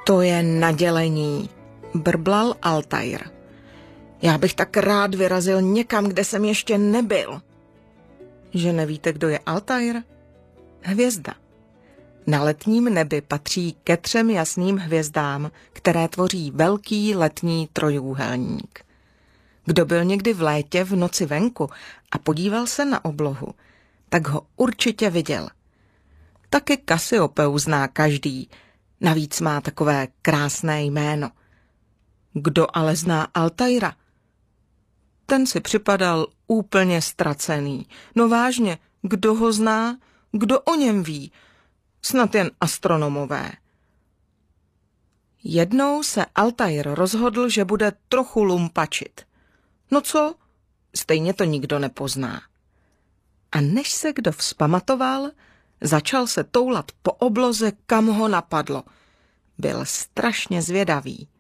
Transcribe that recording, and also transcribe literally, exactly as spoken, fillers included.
To je nadělení, brblal Altair. Já bych tak rád vyrazil někam, kde jsem ještě nebyl. Že nevíte, kdo je Altair? Hvězda. Na letním nebi patří ke třem jasným hvězdám, které tvoří velký letní trojúhelník. Kdo byl někdy v létě v noci venku a podíval se na oblohu, tak ho určitě viděl. Taky Kasiopeu zná každý, navíc má takové krásné jméno. Kdo ale zná Altaira? Ten si připadal úplně ztracený. No vážně, kdo ho zná, kdo o něm ví? Snad jen astronomové. Jednou se Altair rozhodl, že bude trochu lumpačit. No co? Stejně to nikdo nepozná. A než se kdo vzpamatoval, začal se toulat po obloze, kam ho napadlo. Byl strašně zvědavý.